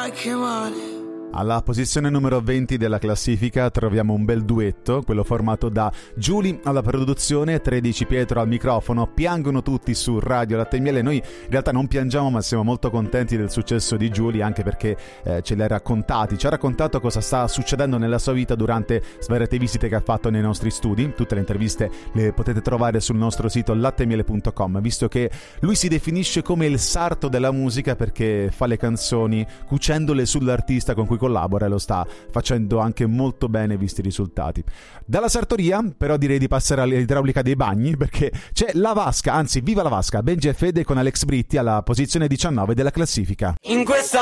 che male. Alla posizione numero 20 della classifica troviamo un bel duetto, quello formato da Giuly alla produzione, 13 Pietro al microfono. Piangono tutti su Radio Latte e Miele. Noi in realtà non piangiamo, ma siamo molto contenti del successo di Giuly, anche perché ci ha raccontato cosa sta succedendo nella sua vita durante svariate visite che ha fatto nei nostri studi. Tutte le interviste le potete trovare sul nostro sito lattemiele.com, visto che lui si definisce come il sarto della musica perché fa le canzoni cucendole sull'artista con cui collabora e lo sta facendo anche molto bene visti i risultati. Dalla sartoria però direi di passare all'idraulica dei bagni, perché c'è La Vasca, anzi viva La Vasca, Benji e Fede con Alex Britti alla posizione 19 della classifica. In questa